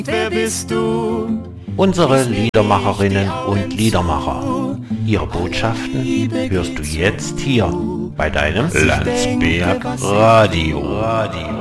Wer bist du? Unsere Liedermacherinnen und Liedermacher. Ihre Botschaften hörst du jetzt hier bei deinem Landsberg Radio.